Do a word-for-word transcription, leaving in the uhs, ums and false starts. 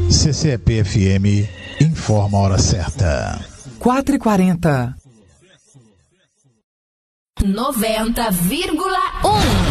C C E P F M informa a hora certa. quatro e quarenta. noventa vírgula um.